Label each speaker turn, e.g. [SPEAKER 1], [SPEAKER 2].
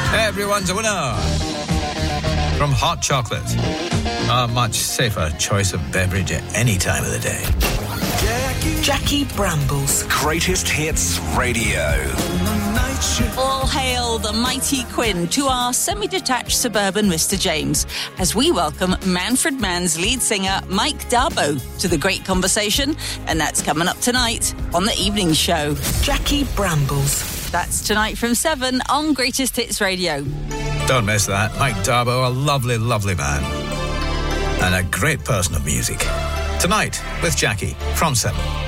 [SPEAKER 1] Everyone's a winner. From hot chocolate. A much safer choice of beverage at any time of the day.
[SPEAKER 2] Jackie Brambles.
[SPEAKER 3] Greatest Hits Radio.
[SPEAKER 4] All hail the mighty Quinn to our semi-detached suburban Mr. James as we welcome Manfred Mann's lead singer Mike Darbo to the great conversation, and that's coming up tonight on the evening show.
[SPEAKER 2] Jackie Brambles.
[SPEAKER 4] That's tonight from 7 on Greatest Hits Radio.
[SPEAKER 1] Don't miss that. Mike Darbo, a lovely, lovely man. And a great person of music. Tonight with Jackie from 7.